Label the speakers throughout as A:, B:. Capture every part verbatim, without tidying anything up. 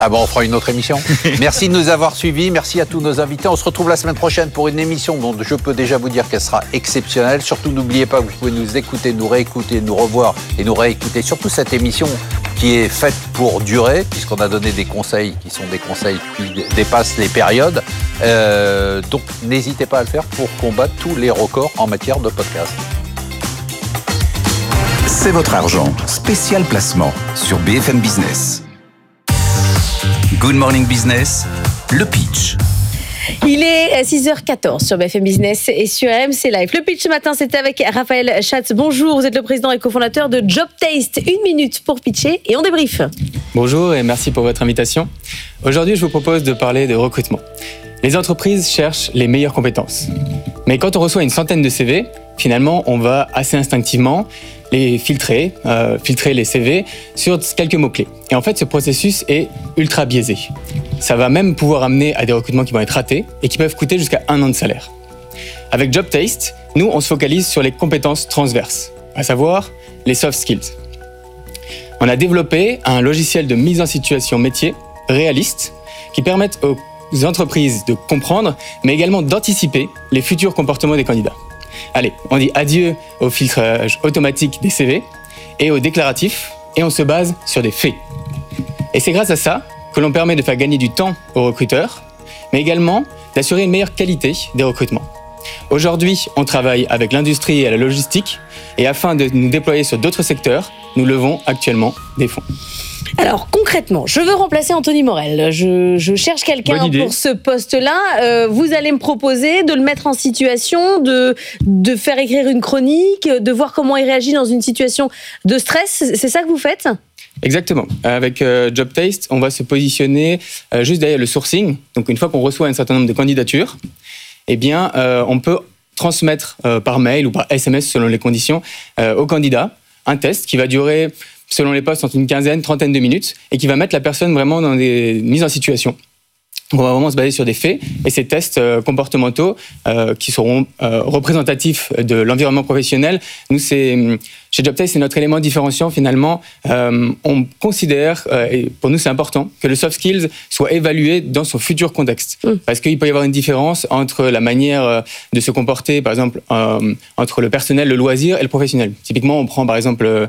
A: Ah bon, on fera une autre émission. Merci de nous avoir suivis, merci à tous nos invités. On se retrouve la semaine prochaine pour une émission dont je peux déjà vous dire qu'elle sera exceptionnelle. Surtout, n'oubliez pas que vous pouvez nous écouter, nous réécouter, nous revoir et nous réécouter. Surtout cette émission qui est faite pour durer, puisqu'on a donné des conseils qui sont des conseils qui dépassent les périodes. Euh, donc, n'hésitez pas à le faire pour combattre tous les records en matière de podcast.
B: C'est votre argent, spécial placement sur B F M Business. Good Morning Business, le pitch.
C: Il est six heures quatorze sur B F M Business et sur R M C Live. Le pitch ce matin, c'était avec Raphaël Schatz. Bonjour, vous êtes le président et cofondateur de Job Taste. Une minute pour pitcher et on débrief.
D: Bonjour et merci pour votre invitation. Aujourd'hui, je vous propose de parler de recrutement. Les entreprises cherchent les meilleures compétences. Mais quand on reçoit une centaine de C V, finalement, on va assez instinctivement les filtrer, euh, filtrer les C V sur quelques mots-clés. Et en fait, ce processus est ultra biaisé. Ça va même pouvoir amener à des recrutements qui vont être ratés et qui peuvent coûter jusqu'à un an de salaire. Avec Job Taste, nous, on se focalise sur les compétences transverses, à savoir les soft skills. On a développé un logiciel de mise en situation métier réaliste qui permettent aux entreprises de comprendre, mais également d'anticiper les futurs comportements des candidats. Allez, on dit adieu au filtrage automatique des C V et au déclaratif, et on se base sur des faits. Et c'est grâce à ça que l'on permet de faire gagner du temps aux recruteurs, mais également d'assurer une meilleure qualité des recrutements. Aujourd'hui, on travaille avec l'industrie et la logistique, et afin de nous déployer sur d'autres secteurs, nous levons actuellement des fonds.
C: Alors concrètement, je veux remplacer Anthony Morel. Je, je cherche quelqu'un pour ce poste-là. Euh, vous allez me proposer de le mettre en situation, de, de faire écrire une chronique, de voir comment il réagit dans une situation de stress. C'est ça que vous faites ?
D: Exactement. Avec euh, Job Taste, on va se positionner euh, juste derrière le sourcing. Donc une fois qu'on reçoit un certain nombre de candidatures, eh bien, euh, on peut transmettre euh, par mail ou par S M S selon les conditions euh, au candidat un test qui va durer, selon les postes, entre une quinzaine, trentaine de minutes, et qui va mettre la personne vraiment dans des mises en situation. On va vraiment se baser sur des faits, et ces tests euh, comportementaux euh, qui seront euh, représentatifs de l'environnement professionnel. Nous, c'est, chez Job Taste, c'est notre élément différenciant finalement. Euh, on considère, euh, et pour nous c'est important, que le soft skills soit évalué dans son futur contexte. Mmh. Parce qu'il peut y avoir une différence entre la manière de se comporter, par exemple, euh, entre le personnel, le loisir et le professionnel. Typiquement, on prend par exemple euh,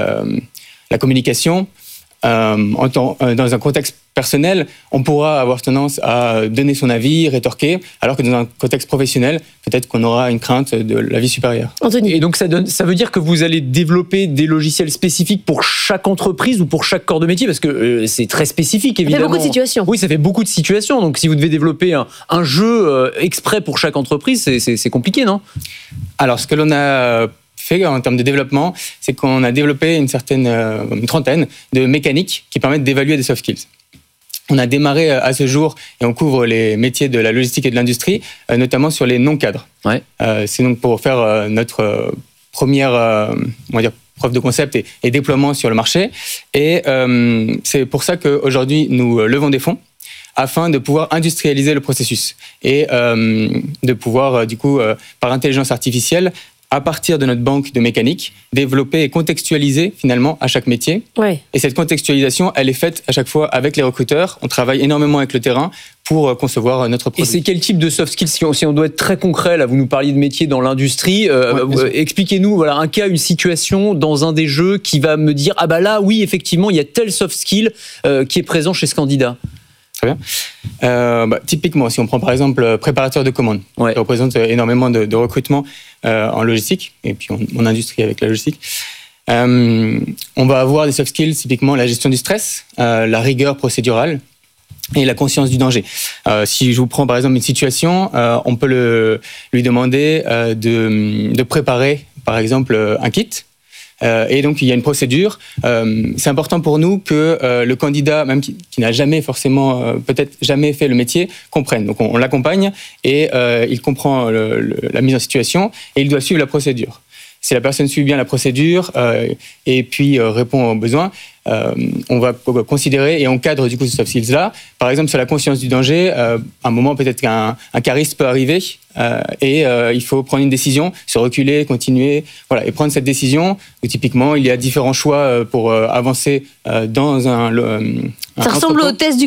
D: la communication. Euh, en temps, euh, dans un contexte personnel, on pourra avoir tendance à donner son avis, rétorquer, alors que dans un contexte professionnel, peut-être qu'on aura une crainte de l'avis supérieur.
C: Anthony.
E: Et donc ça, donne, ça veut dire que vous allez développer des logiciels spécifiques pour chaque entreprise ou pour chaque corps de métier, parce que euh, c'est très spécifique évidemment.
C: Ça fait beaucoup de situations.
E: Oui, ça fait beaucoup de situations. Donc si vous devez développer un, un jeu euh, exprès pour chaque entreprise, c'est, c'est, c'est compliqué, non ?
D: Alors, ce que l'on a fait en termes de développement, c'est qu'on a développé une certaine, euh, une trentaine de mécaniques qui permettent d'évaluer des soft skills. On a démarré à ce jour et on couvre les métiers de la logistique et de l'industrie, euh, notamment sur les non-cadres.
E: Ouais.
D: Euh, c'est donc pour faire euh, notre euh, première, euh, on va dire, preuve de concept et, et déploiement sur le marché. Et euh, c'est pour ça qu'aujourd'hui, nous levons des fonds afin de pouvoir industrialiser le processus et euh, de pouvoir, euh, du coup, euh, par intelligence artificielle, à partir de notre banque de mécanique, développer et contextualiser finalement à chaque métier.
C: Ouais.
D: Et cette contextualisation, elle est faite à chaque fois avec les recruteurs. On travaille énormément avec le terrain pour concevoir notre produit.
E: Et c'est quel type de soft skills, si on, si on doit être très concret, là vous nous parliez de métiers dans l'industrie, euh, ouais, euh, expliquez-nous voilà, un cas, une situation dans un des jeux qui va me dire « Ah bah là, oui, effectivement, il y a tel soft skill euh, qui est présent chez ce candidat ».
D: Très bien. Euh, bah, typiquement, si on prend par exemple préparateur de commandes,
E: ouais.
D: qui représente énormément de, de recrutement euh, en logistique, et puis en, en industrie avec la logistique, euh, on va avoir des soft skills, typiquement la gestion du stress, euh, la rigueur procédurale et la conscience du danger. Euh, si je vous prends par exemple une situation, euh, on peut le, lui demander euh, de, de préparer par exemple un kit. Euh, et donc, il y a une procédure. Euh, c'est important pour nous que euh, le candidat, même qui, qui n'a jamais forcément, euh, peut-être jamais fait le métier, comprenne. Donc, on, on l'accompagne et euh, il comprend le, le, la mise en situation et il doit suivre la procédure. Si la personne suit bien la procédure euh, et puis euh, répond aux besoins, euh, on va considérer et on cadre du coup ce soft skills-là. Par exemple, sur la conscience du danger, euh, à un moment peut-être qu'un un cariste peut arriver euh, et euh, il faut prendre une décision, se reculer, continuer, voilà, et prendre cette décision. Où, typiquement, il y a différents choix pour euh, avancer euh, dans un. Euh,
C: Ça
D: un
C: ressemble au test du